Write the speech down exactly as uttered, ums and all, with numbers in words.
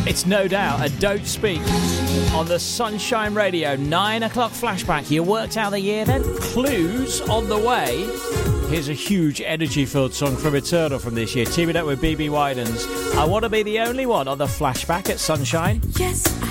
It's No Doubt and Don't Speak on the Sunshine Radio. Nine o'clock flashback. You worked out the year then? Clues on the way. Here's a huge energy-filled song from Eternal from this year, teaming up with B B Winans. I Want to Be the Only One on the flashback at Sunshine. Yes, I